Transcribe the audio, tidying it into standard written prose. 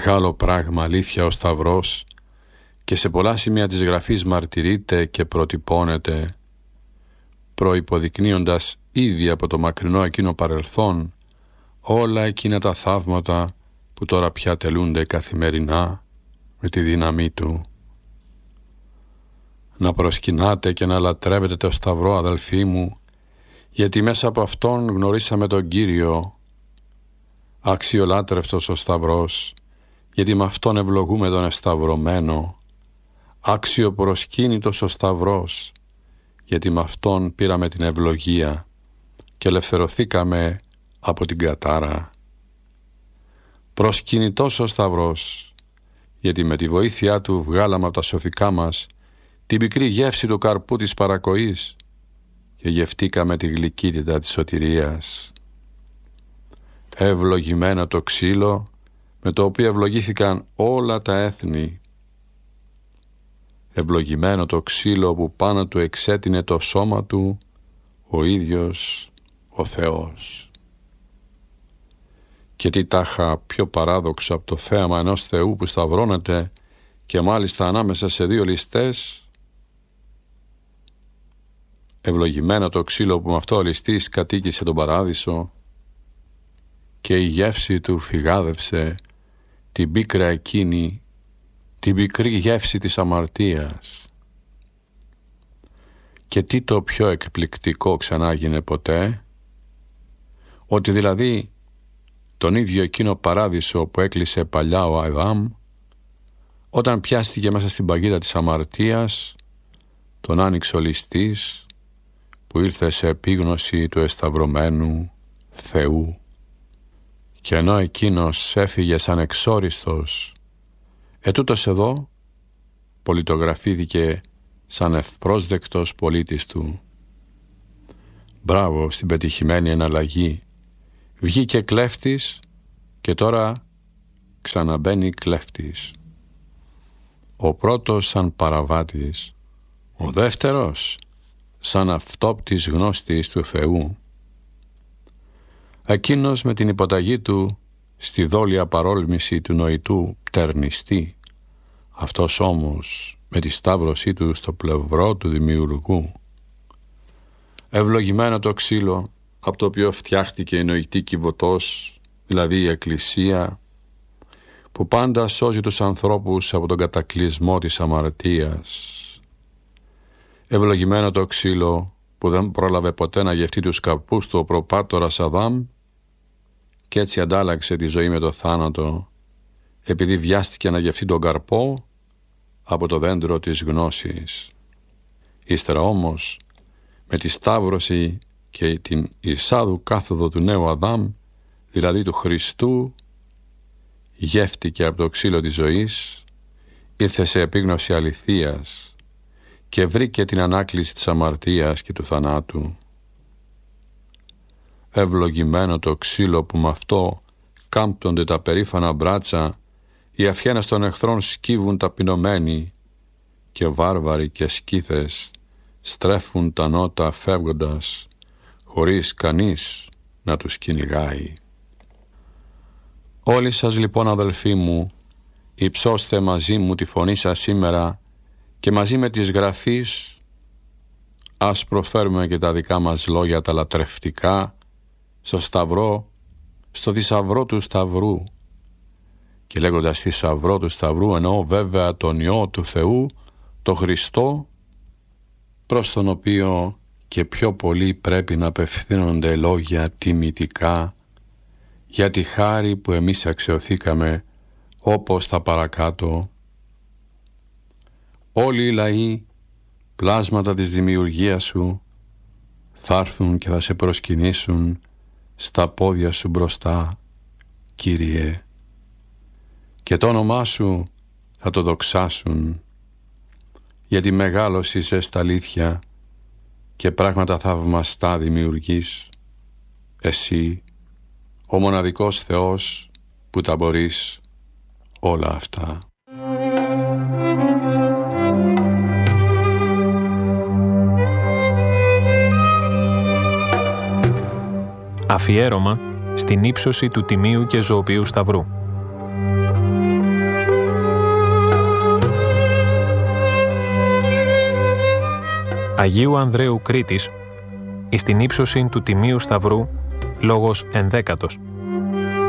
Μεγάλο πράγμα, αλήθεια, ο Σταυρός, και σε πολλά σημεία της Γραφής μαρτυρείται και προτυπώνεται, προϋποδεικνύοντας ήδη από το μακρινό εκείνο παρελθόν όλα εκείνα τα θαύματα που τώρα πια τελούνται καθημερινά με τη δύναμή του. Να προσκυνάτε και να λατρεύετε το Σταυρό, αδελφοί μου, γιατί μέσα από Αυτόν γνωρίσαμε τον Κύριο. Αξιολάτρευτος ο Σταυρός, γιατί με Αυτόν ευλογούμε τον εσταυρωμένο. Άξιο προσκύνητος ο Σταυρός, γιατί με Αυτόν πήραμε την ευλογία και ελευθερωθήκαμε από την κατάρα. Προσκυνητός ο Σταυρός, γιατί με τη βοήθειά του βγάλαμε από τα σωθικά μας την πικρή γεύση του καρπού της παρακοής και γευτήκαμε τη γλυκύτητα της σωτηρίας. Ευλογημένο το ξύλο με το οποίο ευλογήθηκαν όλα τα έθνη. Ευλογημένο το ξύλο που πάνω του εξέτεινε το σώμα του ο ίδιος ο Θεός. Και τι τάχα πιο παράδοξο από το θέαμα ενός Θεού που σταυρώνεται και μάλιστα ανάμεσα σε δύο ληστές. Ευλογημένο το ξύλο που με αυτό ο ληστής κατοίκησε τον παράδεισο και η γεύση του φυγάδευσε την πίκρα εκείνη, την πικρή γεύση της αμαρτίας. Και τι το πιο εκπληκτικό ξανά γίνε ποτέ, ότι δηλαδή τον ίδιο εκείνο παράδεισο που έκλεισε παλιά ο Αδάμ, όταν πιάστηκε μέσα στην παγίδα της αμαρτίας, τον άνοιξε ο ληστής που ήρθε σε επίγνωση του εσταυρωμένου Θεού. Και ενώ εκείνος έφυγε σαν εξόριστος, ετούτος εδώ πολιτογραφήθηκε σαν ευπρόσδεκτος πολίτης του. Μπράβο στην πετυχημένη εναλλαγή. Βγήκε κλέφτης και τώρα ξαναμπαίνει κλέφτης. Ο πρώτος σαν παραβάτης, ο δεύτερος σαν αυτόπτης γνώστης του Θεού. Εκείνος με την υποταγή του στη δόλια παρόλμηση του νοητού πτερνιστή, αυτός όμως με τη σταύρωσή του στο πλευρό του Δημιουργού. Ευλογημένο το ξύλο από το οποίο φτιάχτηκε η νοητή κυβωτός, δηλαδή η Εκκλησία, που πάντα σώζει τους ανθρώπους από τον κατακλυσμό της αμαρτίας. Ευλογημένο το ξύλο που δεν πρόλαβε ποτέ να γευτεί τους καρπούς του ο προπάτορας Αδάμ και έτσι αντάλλαξε τη ζωή με το θάνατο, επειδή βιάστηκε να γευτεί τον καρπό από το δέντρο της γνώσης. Ύστερα όμως, με τη σταύρωση και την εισάδου κάθοδο του νέου Αδάμ, δηλαδή του Χριστού, γεύτηκε από το ξύλο της ζωής, ήρθε σε επίγνωση αληθείας και βρήκε την ανάκληση της αμαρτίας και του θανάτου. Ευλογημένο το ξύλο που με αυτό κάμπτονται τα περήφανα μπράτσα, οι αυχένες των εχθρών σκύβουν ταπεινωμένοι και βάρβαροι και σκύθες στρέφουν τα νότα φεύγοντας, χωρίς κανείς να τους κυνηγάει. Όλοι σας λοιπόν, αδελφοί μου, υψώστε μαζί μου τη φωνή σας σήμερα και μαζί με τις γραφείς ας προφέρουμε και τα δικά μας λόγια τα λατρευτικά στο Σταυρό, στο θησαυρό του Σταυρού. Και λέγοντας θησαυρό του Σταυρού εννοώ βέβαια τον Υιό του Θεού, τον Χριστό, προς τον οποίο και πιο πολύ πρέπει να απευθύνονται λόγια τιμητικά για τη χάρη που εμείς αξιωθήκαμε, όπως τα παρακάτω. Όλοι οι λαοί, πλάσματα της δημιουργίας σου, θα έρθουν και θα σε προσκυνήσουν στα πόδια σου μπροστά, Κύριε, και το όνομά σου θα το δοξάσουν, γιατί μεγάλος είσαι στα αλήθεια και πράγματα θαυμαστά δημιουργείς, εσύ, ο μοναδικός Θεός που τα μπορείς όλα αυτά. Αφιέρωμα στην ύψωση του Τιμίου και Ζωοποιού Σταυρού. Αγίου Ανδρέου Κρήτης, εις την ύψωση του Τιμίου Σταυρού, λόγος 11.